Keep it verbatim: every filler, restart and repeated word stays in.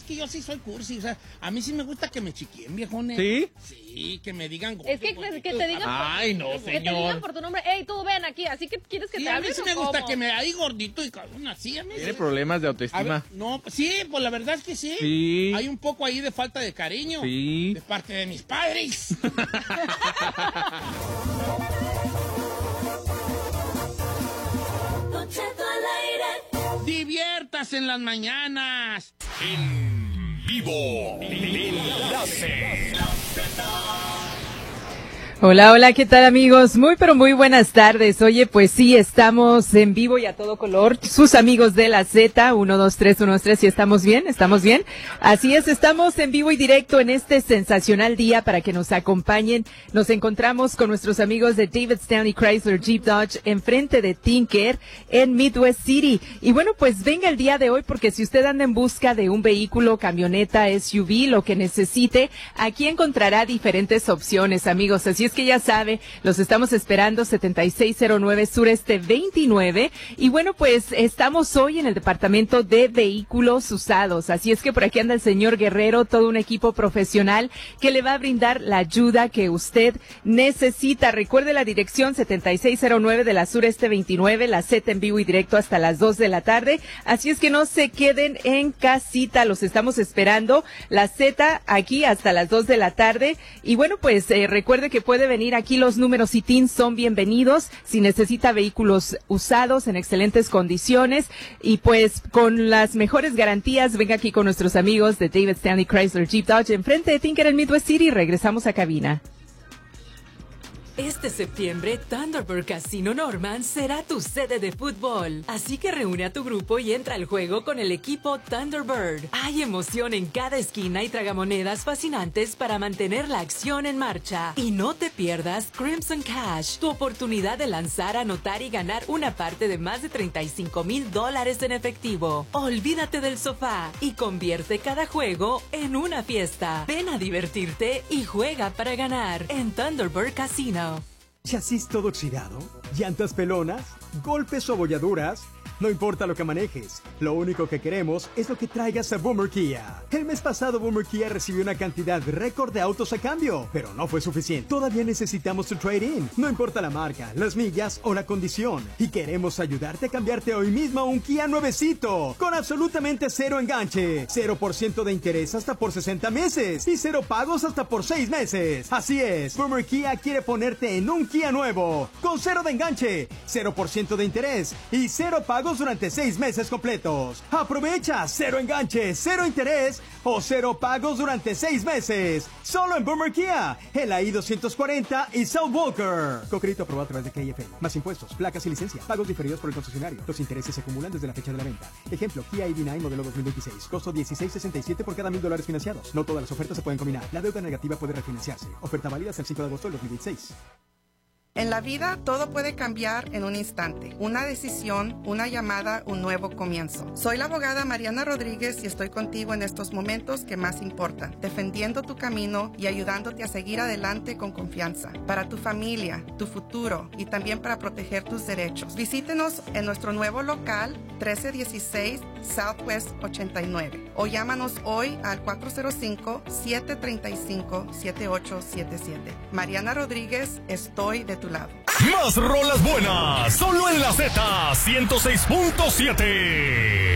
que yo sí soy cursi, o sea, a mí sí me gusta que me chiquien, viejones. ¿Sí? Sí, que me digan... Es que, que, que te digan... Ay, no, que señor. te digan por tu nombre, hey, tú ven aquí, así que quieres que Sí, te a mí hablen sí o me gusta cómo? que me... Ahí gordito y cabrón, así, a mí Tiene sí. problemas de A autoestima. ver, no, sí, pues la verdad es que sí. Sí. Hay un poco ahí de falta de cariño. Sí. De parte de mis padres. Diviértase en las mañanas. En vivo. Enlace. Hola, hola, ¿qué tal amigos? Muy pero muy buenas tardes. Oye, pues sí, estamos en vivo y a todo color. Sus amigos de la Z, uno, dos, tres, uno, dos, tres, ¿sí estamos bien? ¿Estamos bien? Así es, estamos en vivo y directo en este sensacional día para que nos acompañen. Nos encontramos con nuestros amigos de David Stanley Chrysler Jeep Dodge enfrente de Tinker en Midwest City. Y bueno, pues venga el día de hoy porque si usted anda en busca de un vehículo, camioneta, S U V, lo que necesite, aquí encontrará diferentes opciones, amigos. Así es que ya sabe, los estamos esperando setenta y seis cero nueve Sureste veintinueve y bueno, pues estamos hoy en el departamento de vehículos usados, así es que por aquí anda el señor Guerrero, todo un equipo profesional que le va a brindar la ayuda que usted necesita. Recuerde la dirección setenta y seis cero nueve de la Sureste veintinueve, la Z en vivo y directo hasta las dos de la tarde, así es que no se queden en casita, los estamos esperando, la Z aquí hasta las dos de la tarde y bueno, pues eh, recuerde que puede Puede venir aquí, los números y T I N son bienvenidos si necesita vehículos usados en excelentes condiciones y pues con las mejores garantías. Venga aquí con nuestros amigos de David Stanley Chrysler Jeep Dodge enfrente de Tinker en Midwest City. Regresamos a cabina. Este septiembre, Thunderbird Casino Norman será tu sede de fútbol. Así que reúne a tu grupo y entra al juego con el equipo Thunderbird. Hay emoción en cada esquina y tragamonedas fascinantes para mantener la acción en marcha. Y no te pierdas Crimson Cash, tu oportunidad de lanzar, anotar y ganar una parte de más de treinta y cinco mil dólares en efectivo. Olvídate del sofá y convierte cada juego en una fiesta. Ven a divertirte y juega para ganar en Thunderbird Casino. ¿Chasis todo oxidado? ¿Llantas pelonas? ¿Golpes o abolladuras? No importa lo que manejes, lo único que queremos es lo que traigas a Boomer Kia. El mes pasado Boomer Kia recibió una cantidad récord de autos a cambio, pero no fue suficiente. Todavía necesitamos tu trade-in, no importa la marca, las millas o la condición. Y queremos ayudarte a cambiarte hoy mismo a un Kia nuevecito, con absolutamente cero enganche, cero por ciento de interés hasta por sesenta meses y cero pagos hasta por seis meses. Así es, Boomer Kia quiere ponerte en un Kia nuevo, con cero de enganche, cero por ciento de interés y cero pagos durante seis meses completos. Aprovecha cero enganche, cero interés o cero pagos durante seis meses. Solo en Boomer Kia, en la I doscientos cuarenta y South Walker. Con crédito aprobado a través de K F L. Más impuestos, placas y licencia. Pagos diferidos por el concesionario. Los intereses se acumulan desde la fecha de la venta. Ejemplo, Kia I D nueve modelo dos mil veintiséis. Costo dieciséis sesenta y siete por cada mil dólares financiados. No todas las ofertas se pueden combinar. La deuda negativa puede refinanciarse. Oferta válida hasta el cinco de agosto del dos mil veintiséis. En la vida todo puede cambiar en un instante. Una decisión, una llamada, un nuevo comienzo. Soy la abogada Mariana Rodríguez y estoy contigo en estos momentos que más importan, defendiendo tu camino y ayudándote a seguir adelante con confianza. Para tu familia, tu futuro y también para proteger tus derechos. Visítenos en nuestro nuevo local trece dieciséis Southwest ochenta y nueve o llámanos hoy al cuatro cero cinco, siete tres cinco, siete ocho siete siete. Mariana Rodríguez, estoy de tu lado. Más rolas buenas, solo en la Z ciento seis punto siete.